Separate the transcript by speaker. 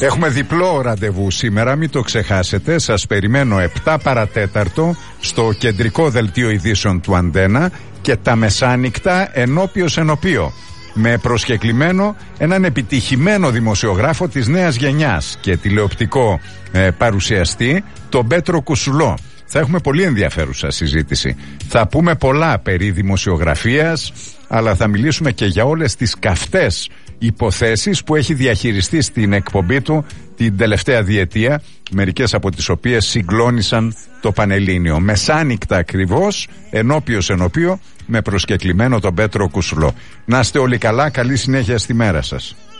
Speaker 1: Έχουμε διπλό ραντεβού σήμερα, μην το ξεχάσετε. Σας περιμένω 7 παρατέταρτο στο κεντρικό δελτίο ειδήσεων του Αντένα και τα μεσάνυχτα ενώπιος ενωπίο. Με προσκεκλημένο έναν επιτυχημένο δημοσιογράφο της νέας γενιάς και τηλεοπτικό παρουσιαστή, τον Πέτρο Κουσουλό. Θα έχουμε πολύ ενδιαφέρουσα συζήτηση. Θα πούμε πολλά περί δημοσιογραφίας, αλλά θα μιλήσουμε και για όλες τις καυτές υποθέσεις που έχει διαχειριστεί στην εκπομπή του την τελευταία διετία, μερικές από τις οποίες συγκλώνησαν το Πανελλήνιο. Μεσάνυχτα ακριβώς, ενώπιος ενωπίο, με προσκεκλημένο τον Πέτρο Κουσουλό. Να είστε όλοι καλά, καλή συνέχεια στη μέρα σας.